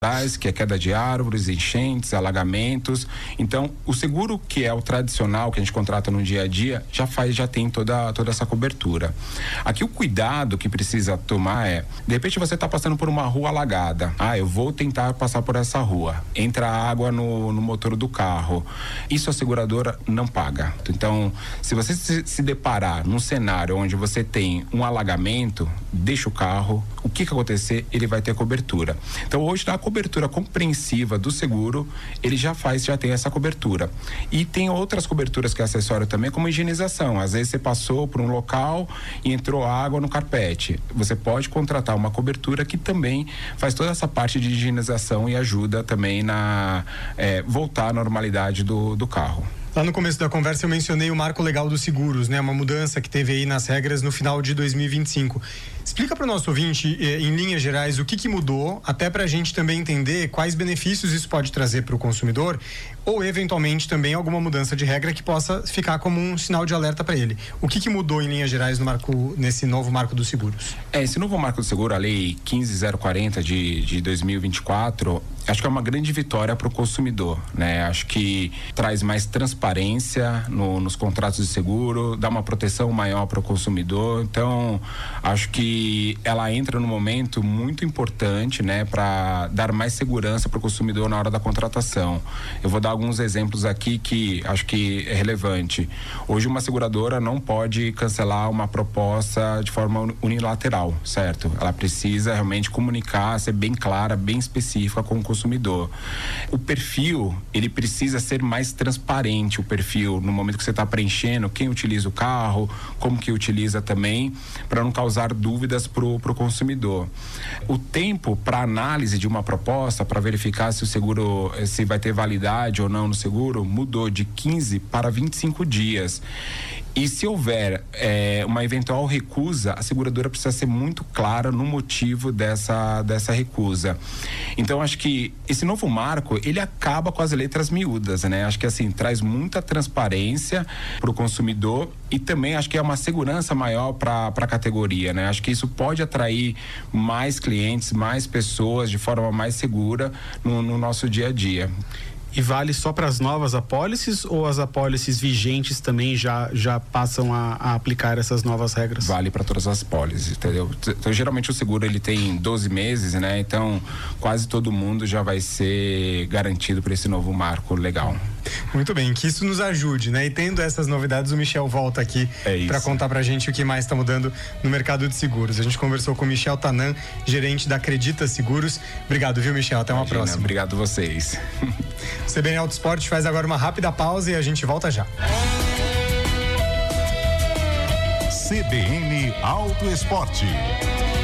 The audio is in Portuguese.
que é queda de árvores, enchentes, alagamentos. Então, o seguro que é o tradicional, que a gente contrata no dia a dia, já tem toda essa cobertura. Aqui o cuidado que precisa tomar é, de repente você está passando por uma rua alagada. Eu vou tentar passar por essa rua. Entra água no motor do carro. Isso a seguradora não paga. Então, se você se deparar num cenário onde você tem um alagamento, deixa o carro. O que acontecer, ele vai ter cobertura. Então, hoje, na cobertura compreensiva do seguro, ele já tem essa cobertura. E tem outras coberturas que é acessório também, como higienização. Às vezes você passou por um local e entrou água no carpete. Você pode contratar uma cobertura que também faz toda essa parte de higienização e ajuda também na voltar à normalidade do carro. Lá no começo da conversa eu mencionei o marco legal dos seguros, né? Uma mudança que teve aí nas regras no final de 2025. Explica para o nosso ouvinte, em linhas gerais, o que mudou, até para a gente também entender quais benefícios isso pode trazer para o consumidor, ou eventualmente também alguma mudança de regra que possa ficar como um sinal de alerta para ele. O que mudou em linhas gerais nesse novo marco dos seguros? Esse novo marco do seguro, a lei 15040 de 2024, acho que é uma grande vitória para o consumidor, né? Acho que traz mais transparência nos contratos de seguro, dá uma proteção maior para o consumidor. Então, acho que ela entra num momento muito importante, né, para dar mais segurança para o consumidor na hora da contratação. Eu vou dar alguns exemplos aqui que acho que é relevante. Hoje, uma seguradora não pode cancelar uma proposta de forma unilateral, certo? Ela precisa realmente comunicar, ser bem clara, bem específica com o consumidor. O perfil, ele precisa ser mais transparente, o perfil, no momento que você está preenchendo, quem utiliza o carro, como que utiliza também, para não causar dúvidas pro consumidor. O tempo para análise de uma proposta, para verificar se o seguro, se vai ter validade ou não no seguro, mudou de 15 para 25 dias. E se houver uma eventual recusa, a seguradora precisa ser muito clara no motivo dessa recusa. Então, acho que esse novo marco, ele acaba com as letras miúdas, né? Acho que assim, traz muita transparência para o consumidor e também acho que é uma segurança maior para a categoria, né? Acho que isso pode atrair mais clientes, mais pessoas de forma mais segura no nosso dia a dia. E vale só para as novas apólices ou as apólices vigentes também já passam a aplicar essas novas regras? Vale para todas as apólices, entendeu? Então, geralmente o seguro ele tem 12 meses, né? Então, quase todo mundo já vai ser garantido por esse novo marco legal. Muito bem, que isso nos ajude, né? E tendo essas novidades, o Michel volta aqui para contar pra gente o que mais está mudando no mercado de seguros. A gente conversou com o Michel Tanan, gerente da Acredita Seguros. Obrigado, viu, Michel? Até uma próxima. Obrigado a vocês. O CBN Auto Esporte faz agora uma rápida pausa e a gente volta já. CBN Auto Esporte.